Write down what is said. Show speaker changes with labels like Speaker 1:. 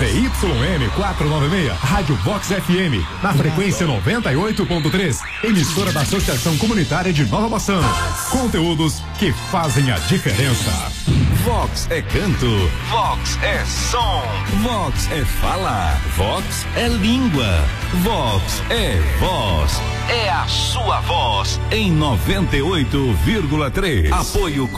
Speaker 1: ZYN 496, Rádio Vox FM, na frequência 98.3, emissora da Associação Comunitária de Nova Maçã. Conteúdos que fazem a diferença.
Speaker 2: Vox é canto, Vox é som, Vox é fala, Vox é língua, Vox é voz, é a sua voz em 98,3. Apoio